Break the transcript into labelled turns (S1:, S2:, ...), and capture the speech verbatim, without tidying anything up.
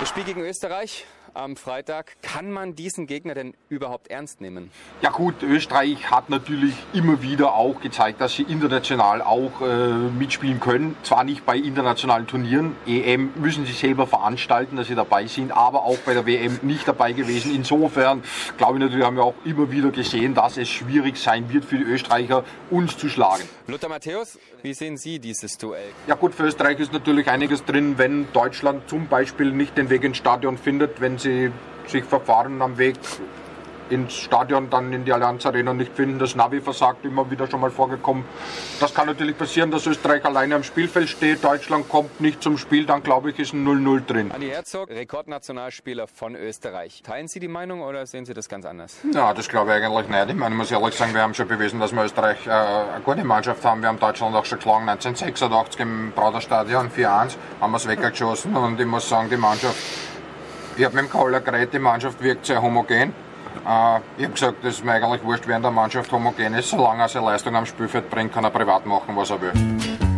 S1: Das Spiel gegen Österreich am Freitag, kann man diesen Gegner denn überhaupt ernst nehmen?
S2: Ja gut, Österreich hat natürlich immer wieder auch gezeigt, dass sie international auch äh, mitspielen können. Zwar nicht bei internationalen Turnieren, E M müssen sie selber veranstalten, dass sie dabei sind, aber auch bei der W M nicht dabei gewesen. Insofern, glaube ich natürlich, haben wir auch immer wieder gesehen, dass es schwierig sein wird für die Österreicher, uns zu schlagen.
S1: Lothar Matthäus, wie sehen Sie dieses Duell?
S2: Ja gut, für Österreich ist natürlich einiges drin, wenn Deutschland zum Beispiel nicht den Weg ins Stadion findet, wenn sie sich verfahren am Weg ins Stadion, dann in die Allianz Arena nicht finden. Das Navi versagt, immer wieder schon mal vorgekommen. Das kann natürlich passieren, dass Österreich alleine am Spielfeld steht, Deutschland kommt nicht zum Spiel, dann glaube ich, ist ein null null drin.
S1: Andi Herzog, Rekordnationalspieler von Österreich. Teilen Sie die Meinung oder sehen Sie das ganz anders?
S2: Ja, das glaube ich eigentlich nicht. Ich meine, ich muss ehrlich sagen, wir haben schon bewiesen, dass wir Österreich äh, eine gute Mannschaft haben. Wir haben Deutschland auch schon geschlagen, neunzehnhundertsechsundachtzig im Praterstadion, vier eins, haben wir es weggeschossen und ich muss sagen, die Mannschaft, ich habe mit dem Kohler geredet, die Mannschaft wirkt sehr homogen. Uh, ich habe gesagt, das ist mir eigentlich wurscht, wer in der Mannschaft homogen ist. Solange er seine Leistung am Spielfeld bringt, kann er privat machen, was er will.